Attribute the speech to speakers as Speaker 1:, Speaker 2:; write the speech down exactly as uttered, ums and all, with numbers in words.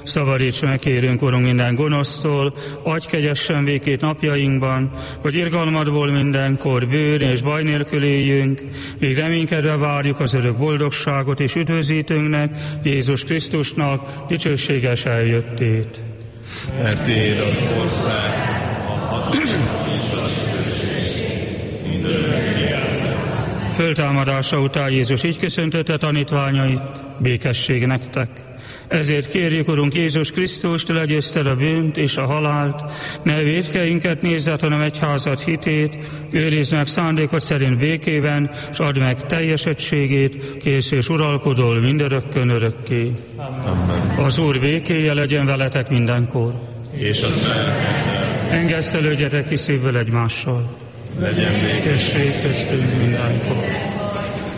Speaker 1: szabadíts meg, kérünk, Urunk, minden gonosztól, adj kegyesen békét napjainkban, hogy irgalmadból mindenkor bőr és baj nélkül éljünk, még reménykedve várjuk az örök boldogságot és üdvözítőnknek, Jézus Krisztusnak dicsőséges eljöttét.
Speaker 2: Mert tiéd az ország, a hatalom és a dicsőség, mindörökké.
Speaker 1: Föltámadása után Jézus így köszöntötte tanítványait, békesség nektek. Ezért kérjük, Urunk Jézus Krisztust, legyőzted a bűnt és a halált, ne vétkeinket nézzed, hanem egyházad hitét, őrizd meg szándékod szerint békében, s add meg teljesedtségét, kész és uralkodol mindörökkön örökké.
Speaker 2: Amen.
Speaker 1: Az Úr békéje legyen veletek mindenkor.
Speaker 2: És a lelkeddel.
Speaker 1: Engesztelődjetek ki szívvel egymással.
Speaker 2: Legyen békesség
Speaker 1: köztünk mindenkor.